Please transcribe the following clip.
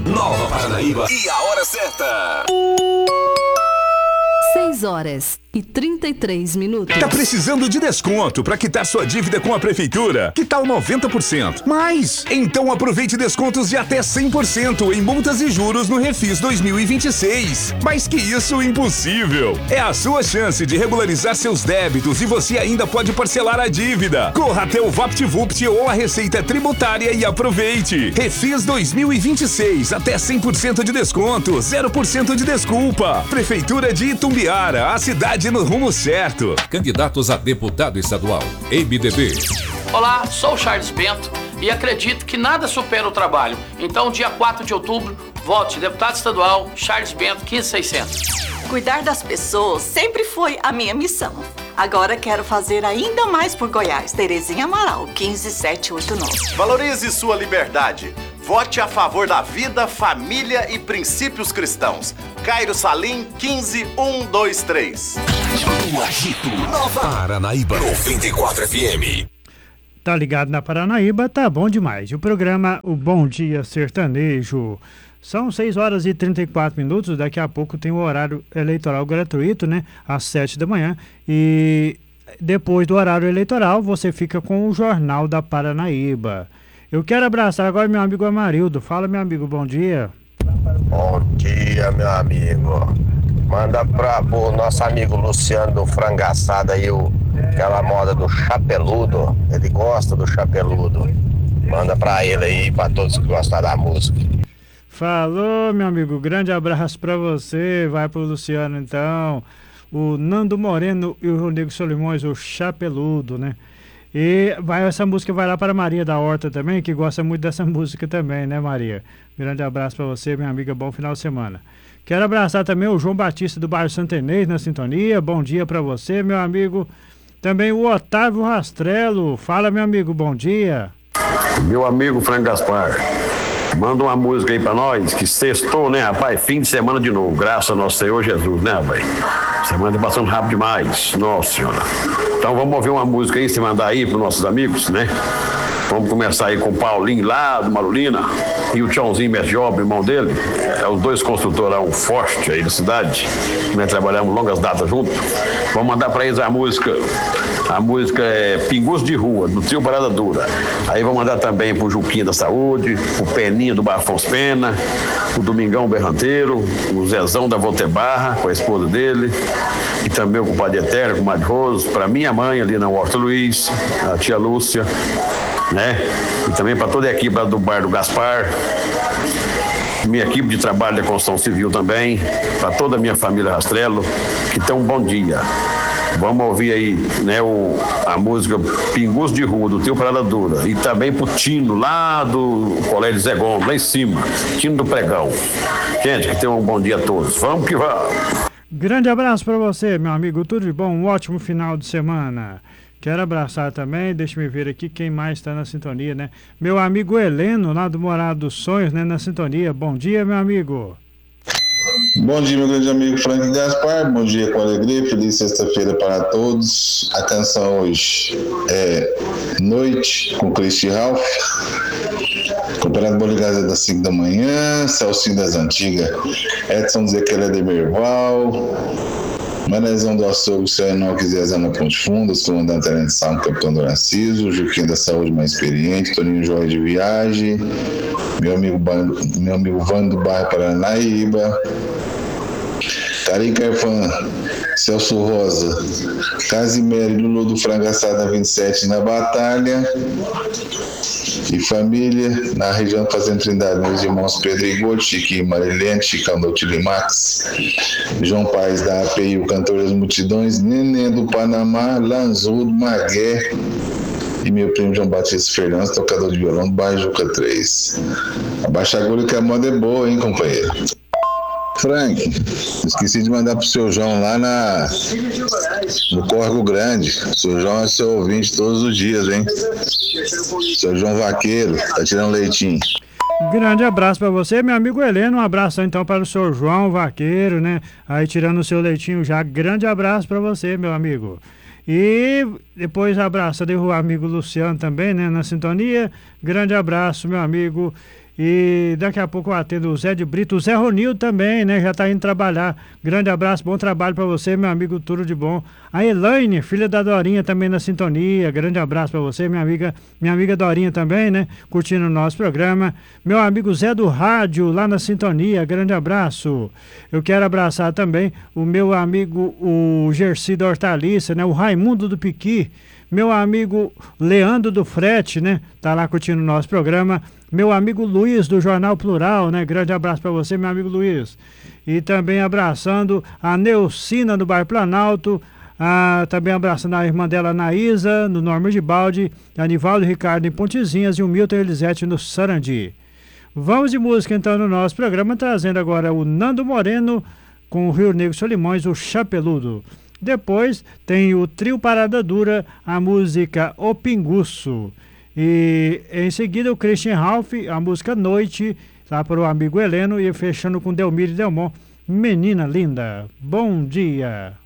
Nova Paranaíba e a hora certa. 6h33. Tá precisando de desconto para quitar sua dívida com a prefeitura? Que tal 90%? Mais! Então aproveite descontos de até 100% em multas e juros no Refis 2026. Mais que isso, impossível! É a sua chance de regularizar seus débitos e você ainda pode parcelar a dívida. Corra até o VaptVupt ou a Receita Tributária e aproveite. Refis 2026, até 100% de desconto, 0% de desculpa. Prefeitura de Itumbiara, a cidade no rumo certo. Candidatos a deputado estadual, MDB. Olá, sou o Charles Bento e acredito que nada supera o trabalho. Então, dia 4 de outubro, vote deputado estadual Charles Bento, 15600. Cuidar das pessoas sempre foi a minha missão. Agora quero fazer ainda mais por Goiás. Terezinha Amaral, 15789. Valorize sua liberdade. Vote a favor da vida, família e princípios cristãos. Cairo Salim, 15123. O Agito, Nova Paranaíba, 94 FM. Tá ligado na Paranaíba, tá bom demais. O programa O Bom Dia Sertanejo. São 6h34. Daqui a pouco tem o horário eleitoral gratuito, né? Às 7 da manhã. E depois do horário eleitoral, você fica com o Jornal da Paranaíba. Eu quero abraçar agora meu amigo Amarildo. Fala, meu amigo, bom dia. Bom dia, meu amigo. Manda pro nosso amigo Luciano do Frangaçada aí aquela moda do chapeludo. Ele gosta do chapeludo. Manda pra ele aí, pra todos que gostam da música. Falou, meu amigo. Grande abraço pra você. Vai pro Luciano, então. O Nando Moreno e o Rodrigo Solimões, o chapeludo, né? E essa música vai lá para a Maria da Horta também, que gosta muito dessa música também, né, Maria? Grande abraço para você, minha amiga, bom final de semana. Quero abraçar também o João Batista do bairro Santa Inês na sintonia, bom dia para você, meu amigo. Também o Otávio Rastrello, fala, meu amigo, bom dia. Meu amigo Frank Gaspar, manda uma música aí pra nós, que sextou, né, rapaz? Fim de semana de novo, graças ao nosso Senhor Jesus, né, rapaz? Semana tá passando rápido demais, nossa senhora. Então vamos ouvir uma música aí, se mandar aí pros nossos amigos, né? Vamos começar aí com o Paulinho lá do Marulina e o Tchãozinho Mesjob, irmão dele. É os dois construtorão forte aí da cidade. Nós trabalhamos longas datas juntos. Vamos mandar pra eles a música. A música é Pingus de Rua, do Trio Parada Dura. Aí vamos mandar também pro Juquinha da Saúde, o Peninha do Barfons Pena, o Domingão Berranteiro, o Zezão da Voltebarra, com a esposa dele, e também o compadre Eterno, com o Madre Roso, pra minha mãe ali na Horta Luiz, a tia Lúcia, né? E também para toda a equipe lá do bar do Gaspar, minha equipe de trabalho da construção civil também, para toda a minha família Rastrello, que tem um bom dia. Vamos ouvir aí, né, a música Pingus de Rua, do Trio Parada Dura, e também pro Tino, lá do Colégio Zé Gomes, lá em cima, Tino do Pregão. Gente, que tenham um bom dia a todos. Vamos que vamos! Grande abraço para você, meu amigo, tudo de bom, um ótimo final de semana. Quero abraçar também, deixa eu ver aqui quem mais está na sintonia, né? Meu amigo Heleno, lá do Morado dos Sonhos, né, na sintonia. Bom dia, meu amigo. Bom dia, meu grande amigo Frank Gaspar. Bom dia com alegria, feliz sexta-feira para todos. A canção hoje é Noite, com Christy Ralph. Campeonato Boligada das 5 da manhã, Celcinho das Antigas, Edson Zequela de Merval, Manezão do Açougue, Serenoque, Zezé na Ponte Funda, comandante Tenente Salmo, Capitão do Narciso, Juquinha da Saúde mais experiente, Toninho Jorge de Viagem, meu amigo Vando do bairro Paranaíba, Tarim Carfan, Celso Rosa, Casimiro e Lulu do Frangaçada 27 na Batalha, e família na região Fazenda Trindade, meus irmãos Pedro e Gold, Chiquinho Marilene, Chicão do Tilimax, João Paes da API, o Cantor das Multidões, Nenê do Panamá, Lanzudo, Magué, e meu primo João Batista Fernandes, tocador de violão do bairro Juca 3. Abaixa a agulha que a moda é boa, hein, companheiro? Frank, esqueci de mandar pro seu João lá no Córrego Grande. O seu João é seu ouvinte todos os dias, hein? Seu João Vaqueiro, tá tirando leitinho. Grande abraço para você, meu amigo Heleno. Um abraço então para o seu João Vaqueiro, né? Aí tirando o seu leitinho já. Grande abraço para você, meu amigo. E depois abraço o amigo Luciano também, né? Na sintonia. Grande abraço, meu amigo. E daqui a pouco eu atendo o Zé de Brito, o Zé Ronil também, né? Já tá indo trabalhar. Grande abraço, bom trabalho para você, meu amigo, tudo de bom. A Elaine, filha da Dorinha, também na sintonia. Grande abraço para você, minha amiga Dorinha também, né? Curtindo o nosso programa. Meu amigo Zé do Rádio, lá na sintonia. Grande abraço. Eu quero abraçar também o meu amigo, o Gersi da Hortaliça, né? O Raimundo do Piqui. Meu amigo Leandro do Frete, né? Tá lá curtindo o nosso programa. Meu amigo Luiz do Jornal Plural, né? Grande abraço para você, meu amigo Luiz. E também abraçando a Neucina do Bairro Planalto. Também abraçando a irmã dela, Naísa, no Norma de Balde. Anivaldo Ricardo em Pontezinhas e o Milton Elisete no Sarandi. Vamos de música então no nosso programa, trazendo agora o Nando Moreno com o Rio Negro Solimões, o Chapeludo. Depois tem o Trio Parada Dura, a música O Pinguço. E em seguida o Christian Ralph, a música Noite, lá para o amigo Heleno, e fechando com Delmiro e Delmon, Menina Linda. Bom dia!